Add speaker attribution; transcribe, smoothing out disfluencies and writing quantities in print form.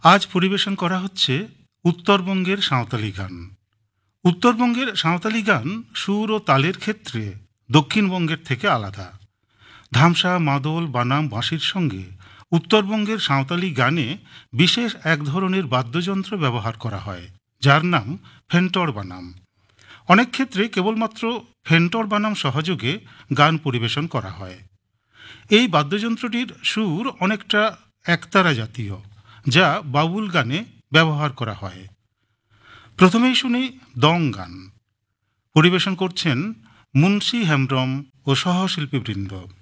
Speaker 1: আজ পরিবেশন করা হচ্ছে উত্তরবঙ্গের সাঁওতালি গান। উত্তরবঙ্গের সাঁওতালি গান সুর ও তালের ক্ষেত্রে দক্ষিণবঙ্গের থেকে আলাদা। ধামসা, মাদল, বানাম, বাঁশির সঙ্গে উত্তরবঙ্গের সাঁওতালি গানে বিশেষ এক ধরনের বাদ্যযন্ত্র ব্যবহার করা হয়, যার নাম ফেন্টর বানাম। অনেক ক্ষেত্রে কেবলমাত্র ফেন্টর বানাম সহযোগে গান পরিবেশন করা হয়। এই বাদ্যযন্ত্রটির সুর অনেকটা একতারা জাতীয়, যা বাউল গানে ব্যবহার করা হয়। প্রথমেই শুনি দং গান। পরিবেশন করছেন মুন্সি হেমব্রম ও সহশিল্পীবৃন্দ।